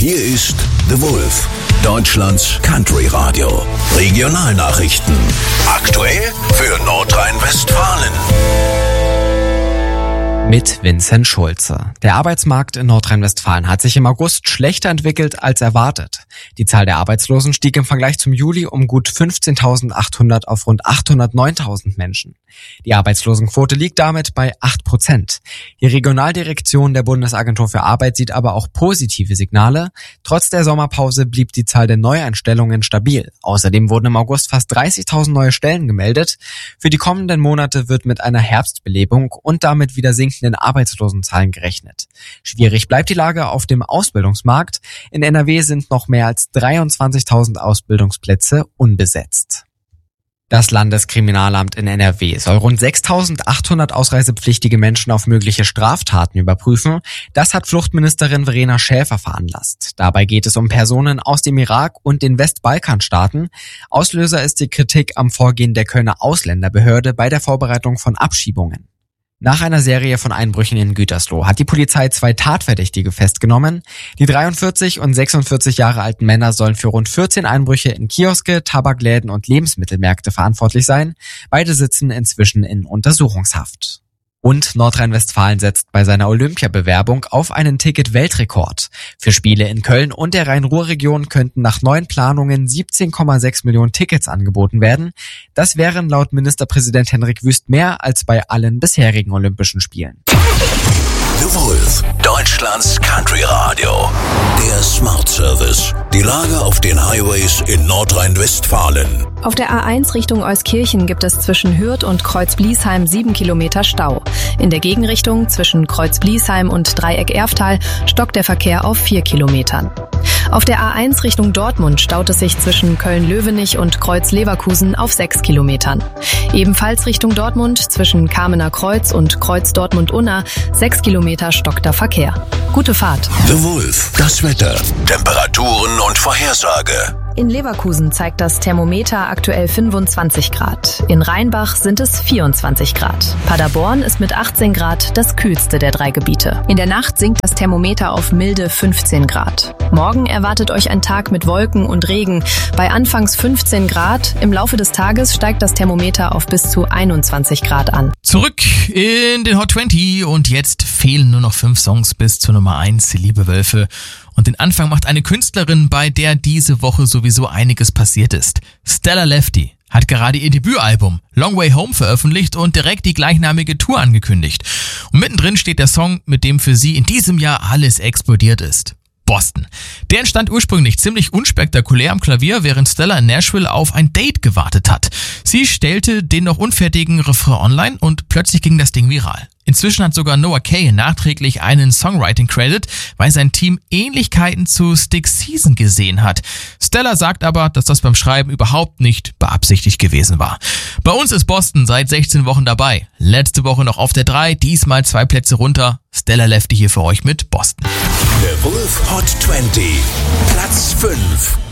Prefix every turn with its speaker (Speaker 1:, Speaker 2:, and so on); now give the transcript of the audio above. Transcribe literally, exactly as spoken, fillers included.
Speaker 1: Hier ist The Wolf, Deutschlands Country Radio. Regionalnachrichten. Aktuell für Nordrhein-Westfalen.
Speaker 2: Mit Vincent Schulze. Der Arbeitsmarkt in Nordrhein-Westfalen hat sich im August schlechter entwickelt als erwartet. Die Zahl der Arbeitslosen stieg im Vergleich zum Juli um gut fünfzehntausendachthundert auf rund achthundertneuntausend Menschen. Die Arbeitslosenquote liegt damit bei acht Prozent. Die Regionaldirektion der Bundesagentur für Arbeit sieht aber auch positive Signale. Trotz der Sommerpause blieb die Zahl der Neueinstellungen stabil. Außerdem wurden im August fast dreißigtausend neue Stellen gemeldet. Für die kommenden Monate wird mit einer Herbstbelebung und damit wieder sinkenden Arbeitslosenzahlen gerechnet. Schwierig bleibt die Lage auf dem Ausbildungsmarkt. In N R W sind noch mehr als dreiundzwanzigtausend Ausbildungsplätze unbesetzt. Das Landeskriminalamt in N R W soll rund sechstausendachthundert ausreisepflichtige Menschen auf mögliche Straftaten überprüfen. Das hat Fluchtministerin Verena Schäfer veranlasst. Dabei geht es um Personen aus dem Irak und den Westbalkanstaaten. Auslöser ist die Kritik am Vorgehen der Kölner Ausländerbehörde bei der Vorbereitung von Abschiebungen. Nach einer Serie von Einbrüchen in Gütersloh hat die Polizei zwei Tatverdächtige festgenommen. Die dreiundvierzig und sechsundvierzig Jahre alten Männer sollen für rund vierzehn Einbrüche in Kioske, Tabakläden und Lebensmittelmärkte verantwortlich sein. Beide sitzen inzwischen in Untersuchungshaft. Und Nordrhein-Westfalen setzt bei seiner Olympiabewerbung auf einen Ticket-Weltrekord. Für Spiele in Köln und der Rhein-Ruhr-Region könnten nach neuen Planungen siebzehn Komma sechs Millionen Tickets angeboten werden. Das wären laut Ministerpräsident Henrik Wüst mehr als bei allen bisherigen Olympischen Spielen.
Speaker 1: The Wolf, Deutschlands Country Radio. Der Smart Service. Die Lage auf den Highways in Nordrhein-Westfalen.
Speaker 3: Auf der A eins Richtung Euskirchen gibt es zwischen Hürth und Kreuz-Bliesheim sieben Kilometer Stau. In der Gegenrichtung zwischen Kreuz-Bliesheim und Dreieck-Erftal stockt der Verkehr auf vier Kilometern. Auf der A eins Richtung Dortmund staut es sich zwischen Köln-Löwenich und Kreuz-Leverkusen auf sechs Kilometern. Ebenfalls Richtung Dortmund zwischen Kamener Kreuz und Kreuz-Dortmund-Unna sechs Kilometer stockter Verkehr. Gute Fahrt.
Speaker 1: The Wolf, das Wetter, Temperaturen und Vorhersage.
Speaker 3: In Leverkusen zeigt das Thermometer aktuell fünfundzwanzig Grad. In Rheinbach sind es vierundzwanzig Grad. Paderborn ist mit achtzehn Grad das kühlste der drei Gebiete. In der Nacht sinkt das Thermometer auf milde fünfzehn Grad. Morgen erwartet euch ein Tag mit Wolken und Regen. Bei anfangs fünfzehn Grad. Im Laufe des Tages steigt das Thermometer auf bis zu einundzwanzig Grad an.
Speaker 4: Zurück in den Hot zwanzig und jetzt fehlen nur noch fünf Songs bis zur Nummer eins, liebe Wölfe. Und den Anfang macht eine Künstlerin, bei der diese Woche sowieso einiges passiert ist. Stella Lefty hat gerade ihr Debütalbum Long Way Home veröffentlicht und direkt die gleichnamige Tour angekündigt. Und mittendrin steht der Song, mit dem für sie in diesem Jahr alles explodiert ist. Boston. Der entstand ursprünglich ziemlich unspektakulär am Klavier, während Stella in Nashville auf ein Date gewartet hat. Sie stellte den noch unfertigen Refrain online und plötzlich ging das Ding viral. Inzwischen hat sogar Noah Kaye nachträglich einen Songwriting-Credit, weil sein Team Ähnlichkeiten zu Stick Season gesehen hat. Stella sagt aber, dass das beim Schreiben überhaupt nicht beabsichtigt gewesen war. Bei uns ist Boston seit sechzehn Wochen dabei. Letzte Woche noch auf der drei, diesmal zwei Plätze runter. Stella Lefty hier für euch mit Boston.
Speaker 1: The Wolf Hot zwanzig, Platz fünf.